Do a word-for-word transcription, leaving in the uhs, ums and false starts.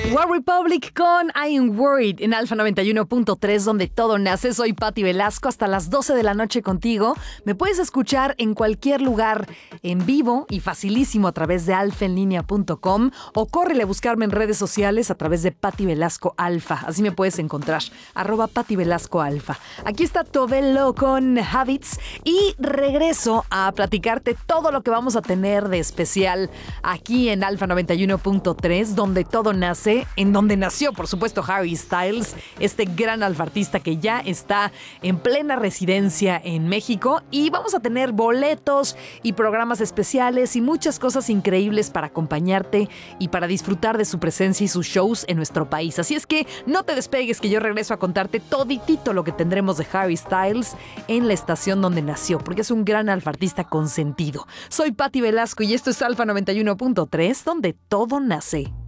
War Republic con I Am Worried en Alfa noventa y uno punto tres, donde todo nace. Soy Patti Velasco, hasta las doce de la noche contigo. Me puedes escuchar en cualquier lugar en vivo y facilísimo a través de alfa en línea punto com, o córrele a buscarme en redes sociales a través de Patti Velasco Alfa. Así me puedes encontrar, arroba Patti Velasco Alfa. Aquí está Tobelo con Habits y regreso a platicarte todo lo que vamos a tener de especial aquí en Alfa noventa y uno punto tres, donde todo nace, en donde nació, por supuesto, Harry Styles, este gran alfartista que ya está en plena residencia en México, y vamos a tener boletos y programas especiales y muchas cosas increíbles para acompañarte y para disfrutar de su presencia y sus shows en nuestro país. Así es que no te despegues, que yo regreso a contarte toditito lo que tendremos de Harry Styles en la estación donde nació, porque es un gran alfartista consentido. Soy Patti Velasco y esto es Alfa noventa y uno punto tres, donde todo nace.